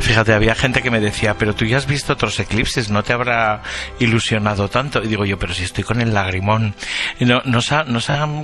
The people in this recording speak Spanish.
Fíjate, había gente que me decía, pero tú ya has visto otros eclipses, ¿no te habrá ilusionado tanto? Y digo yo, pero si estoy con el lagrimón. ¿No os ha